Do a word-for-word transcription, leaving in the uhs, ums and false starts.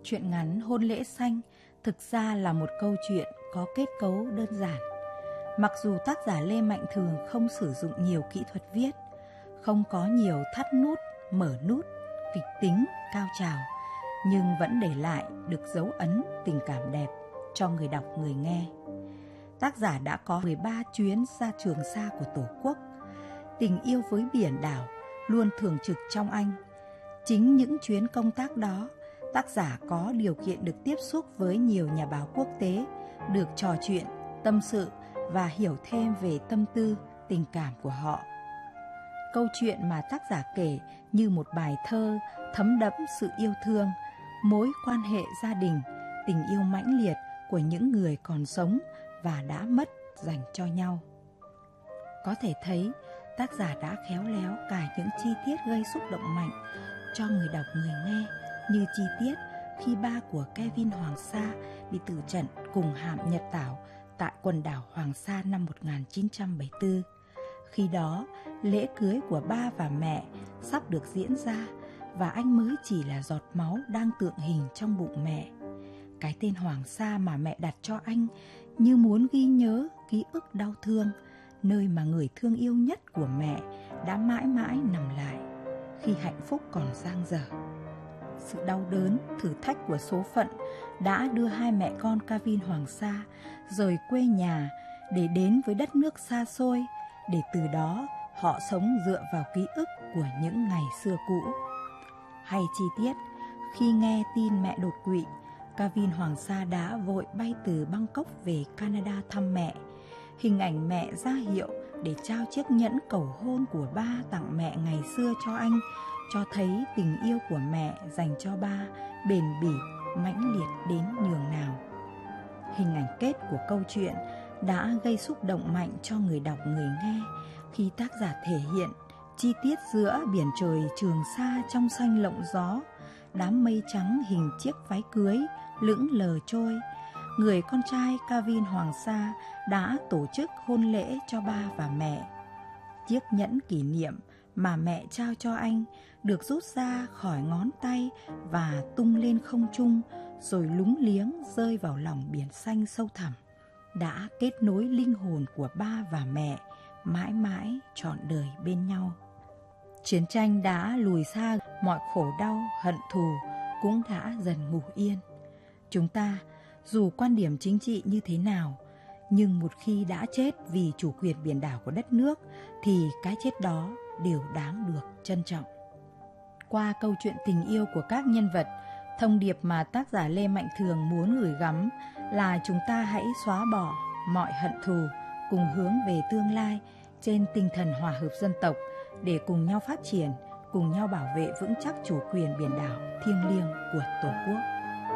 Truyện ngắn Hôn lễ xanh thực ra là một câu chuyện có kết cấu đơn giản. Mặc dù tác giả Lê Mạnh Thường không sử dụng nhiều kỹ thuật viết, không có nhiều thắt nút, mở nút, kịch tính, cao trào, nhưng vẫn để lại được dấu ấn tình cảm đẹp cho người đọc người nghe. Tác giả đã có mười ba chuyến ra Trường Sa của Tổ quốc. Tình yêu với biển đảo luôn thường trực trong anh. Chính những chuyến công tác đó, tác giả có điều kiện được tiếp xúc với nhiều nhà báo quốc tế, được trò chuyện, tâm sự và hiểu thêm về tâm tư, tình cảm của họ. Câu chuyện mà tác giả kể như một bài thơ thấm đẫm sự yêu thương, mối quan hệ gia đình, tình yêu mãnh liệt của những người còn sống và đã mất dành cho nhau. Có thể thấy, tác giả đã khéo léo cài những chi tiết gây xúc động mạnh cho người đọc người nghe, như chi tiết khi ba của Kevin Hoàng Sa bị tử trận cùng hạm Nhật Tảo tại quần đảo Hoàng Sa năm một nghìn chín trăm bảy mươi tư. Khi đó, lễ cưới của ba và mẹ sắp được diễn ra và anh mới chỉ là giọt máu đang tượng hình trong bụng mẹ. Cái tên Hoàng Sa mà mẹ đặt cho anh như muốn ghi nhớ ký ức đau thương, nơi mà người thương yêu nhất của mẹ đã mãi mãi nằm lại khi hạnh phúc còn dang dở. Sự đau đớn, thử thách của số phận đã đưa hai mẹ con Kevin Hoàng Sa rời quê nhà để đến với đất nước xa xôi, để từ đó họ sống dựa vào ký ức của những ngày xưa cũ. Hay chi tiết, khi nghe tin mẹ đột quỵ, Kevin Hoàng Sa đã vội bay từ Bangkok về Canada thăm mẹ. Hình ảnh mẹ ra hiệu để trao chiếc nhẫn cầu hôn của ba tặng mẹ ngày xưa cho anh, cho thấy tình yêu của mẹ dành cho ba bền bỉ, mãnh liệt đến nhường nào. Hình ảnh kết của câu chuyện đã gây xúc động mạnh cho người đọc người nghe khi tác giả thể hiện chi tiết giữa biển trời Trường Sa trong xanh lộng gió, đám mây trắng hình chiếc váy cưới lững lờ trôi. Người con trai Kevin Hoàng Sa đã tổ chức hôn lễ cho ba và mẹ. Chiếc nhẫn kỷ niệm mà mẹ trao cho anh được rút ra khỏi ngón tay và tung lên không trung, rồi lúng liếng rơi vào lòng biển xanh sâu thẳm, đã kết nối linh hồn của ba và mẹ mãi mãi trọn đời bên nhau. Chiến tranh đã lùi xa, mọi khổ đau, hận thù cũng đã dần ngủ yên. Chúng ta, dù quan điểm chính trị như thế nào, nhưng một khi đã chết vì chủ quyền biển đảo của đất nước thì cái chết đó đều đáng được trân trọng. Qua câu chuyện tình yêu của các nhân vật, thông điệp mà tác giả Lê Mạnh Thường muốn gửi gắm là chúng ta hãy xóa bỏ mọi hận thù, cùng hướng về tương lai trên tinh thần hòa hợp dân tộc để cùng nhau phát triển, cùng nhau bảo vệ vững chắc chủ quyền biển đảo thiêng liêng của Tổ quốc.